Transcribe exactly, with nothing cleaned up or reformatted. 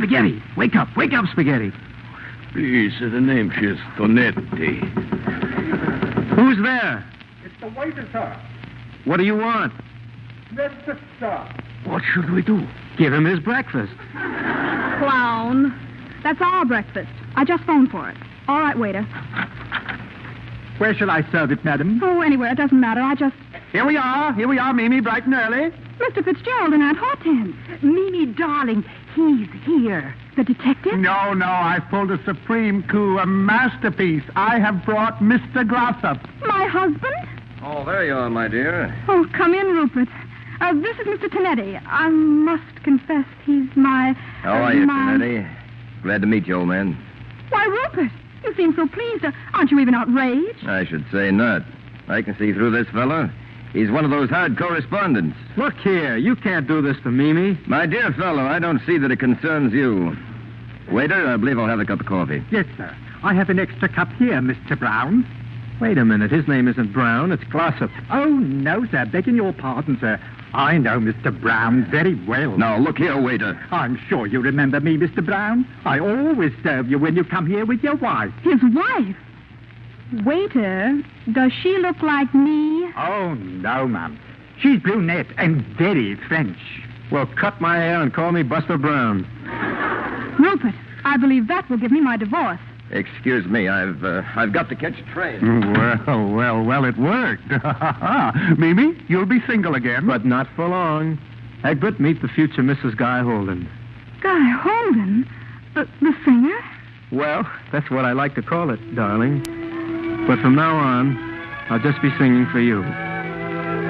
Spaghetti! Wake up! Wake up, Spaghetti! Please, the name is Tonetti. Who's there? It's the waiter, sir. What do you want? Mister Sir. What should we do? Give him his breakfast. Clown. That's our breakfast. I just phoned for it. All right, waiter. Where shall I serve it, madam? Oh, anywhere. It doesn't matter. I just... Here we are. Here we are, Mimi, bright and early. Mister Fitzgerald and Aunt Hortense. Mimi, darling, he's here. The detective? No, no, I pulled a supreme coup, a masterpiece. I have brought Mister Glossop. My husband? Oh, there you are, my dear. Oh, come in, Rupert. Uh, this is Mister Tonetti. I must confess he's my... How uh, are you, my... Tonetti? Glad to meet you, old man. Why, Rupert, you seem so pleased. Uh, aren't you even outraged? I should say not. I can see through this fellow. He's one of those hard correspondents. Look here, you can't do this to Mimi. My dear fellow, I don't see that it concerns you. Waiter, I believe I'll have a cup of coffee. Yes, sir. I have an extra cup here, Mister Brown. Wait a minute, his name isn't Brown, it's Glossop. Oh, no, sir. Begging your pardon, sir. I know Mister Brown very well. Now, look here, waiter. I'm sure you remember me, Mister Brown. I always serve you when you come here with your wife. His wife? Waiter, does she look like me? Oh, no, ma'am. She's brunette and very French. Well, cut my hair and call me Buster Brown. Rupert, I believe that will give me my divorce. Excuse me, I've uh, I've got to catch a train. Well, well, well, it worked. Mimi, you'll be single again. But not for long. Egbert, meet the future Missus Guy Holden. Guy Holden? The, the singer? Well, that's what I like to call it, darling. But from now on, I'll just be singing for you.